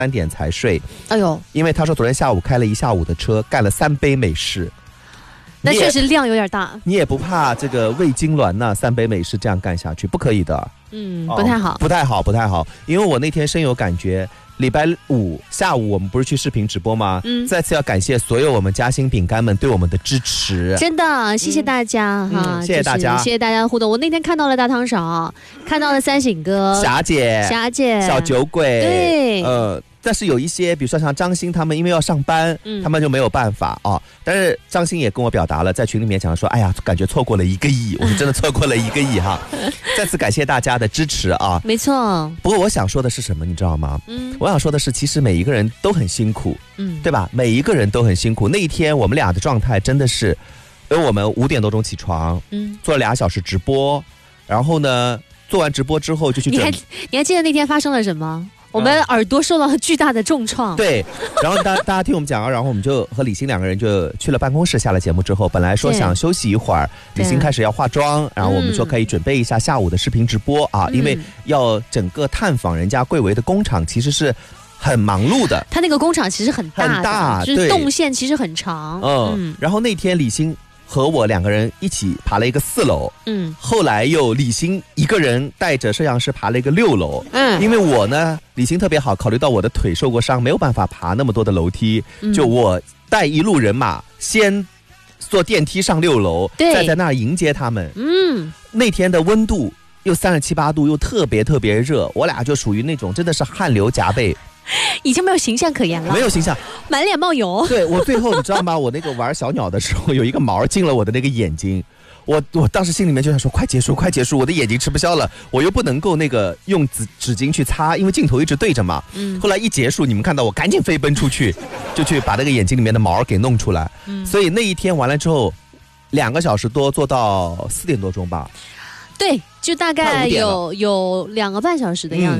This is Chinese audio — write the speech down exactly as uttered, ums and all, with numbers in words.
三点才睡。 哎呦， 因为他说昨天下午开了一下午的车，干了三杯美式。 那确实量有点大。 你也不怕这个胃痉挛呢？三杯美式这样干下去不可以的。 嗯，不太好、 哦，不太好，不太好。因为我那天深有感觉，礼拜五下午我们不是去视频直播吗？嗯，再次要感谢所有我们嘉兴饼干们对我们的支持， 真的谢谢大家、嗯、哈、 嗯，谢谢大家、 就是，谢谢大家的互动。我那天看到了大汤勺，看到了三省哥、 霞姐、 霞姐、 小酒鬼， 对， 呃。但是有一些，比如说像张欣他们，因为要上班，嗯、他们就没有办法啊。但是张欣也跟我表达了，在群里面讲说，哎呀，感觉错过了一个亿，我们真的错过了一个亿哈。再次感谢大家的支持啊！ 没错。 不过我想说的是什么，你知道吗？嗯，我想说的是，其实每一个人都很辛苦，嗯，对吧？每一个人都很辛苦。那一天我们俩的状态真的是，因为我们五点多钟起床，嗯，做了俩小时直播，然后呢，做完直播之后就去准备。 你还你还记得那天发生了什么？我们耳朵受到了巨大的重创。 对，然后大大家听我们讲，然后我们就和李欣两个人就去了办公室。下了节目之后，本来说想休息一会儿，李欣开始要化妆，然后我们说可以准备一下下午的视频直播啊，嗯、因为要整个探访人家贵为的工厂，其实是很忙碌的。 他那个工厂其实很大的， 很大， 就是动线其实很长。 嗯，嗯然后那天李欣和我两个人一起爬了一个四楼，嗯，后来又李欣一个人带着摄像师爬了一个六楼，嗯，因为我呢，李欣特别好，考虑到我的腿受过伤，没有办法爬那么多的楼梯，嗯、就我带一路人马，先坐电梯上六楼，再在那儿迎接他们。嗯，那天的温度又三十七八度，又特别特别热，我俩就属于那种真的是汗流浃背。 已经没有形象可言了， 没有形象， 满脸冒油。 对，我最后你知道吗？我那个玩小鸟的时候，有一个毛进了我的那个眼睛，我我当时心里面就想说，快结束，快结束，我的眼睛吃不消了，我又不能够那个用纸纸巾去擦，因为镜头一直对着嘛。嗯。后来一结束，你们看到我赶紧飞奔出去，就去把那个眼睛里面的毛给弄出来。嗯。所以那一天完了之后，两个小时多做到四点多钟吧。 对，就大概有有两个半小时的样子。